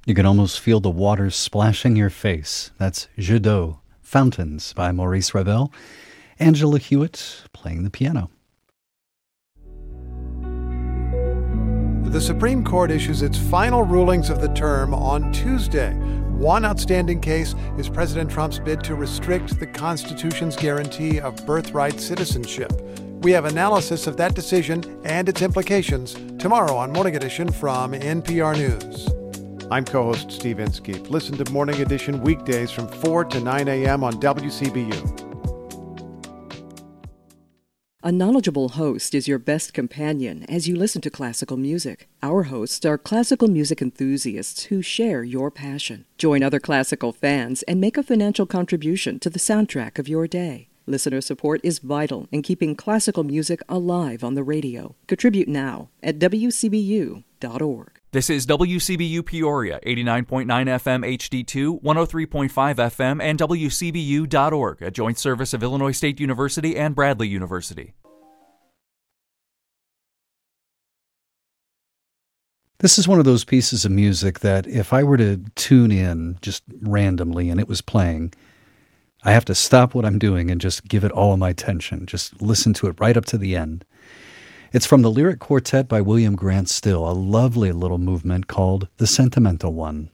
You can almost feel the water splashing your face. That's Jeux d'eau, Fountains by Maurice Ravel. Angela Hewitt playing the piano. The Supreme Court issues its final rulings of the term on Tuesday. One outstanding case is President Trump's bid to restrict the Constitution's guarantee of birthright citizenship. We have analysis of that decision and its implications tomorrow on Morning Edition from NPR News. I'm co-host Steve Inskeep. Listen to Morning Edition weekdays from 4 to 9 a.m. on WCBU. A knowledgeable host is your best companion as you listen to classical music. Our hosts are classical music enthusiasts who share your passion. Join other classical fans and make a financial contribution to the soundtrack of your day. Listener support is vital in keeping classical music alive on the radio. Contribute now at WCBU.org. This is WCBU Peoria, 89.9 FM HD2, 103.5 FM, and WCBU.org, a joint service of Illinois State University and Bradley University. This is one of those pieces of music that if I were to tune in just randomly and it was playing, I have to stop what I'm doing and just give it all my attention. Just listen to it right up to the end. It's from the Lyric Quartet by William Grant Still, a lovely little movement called The Sentimental One.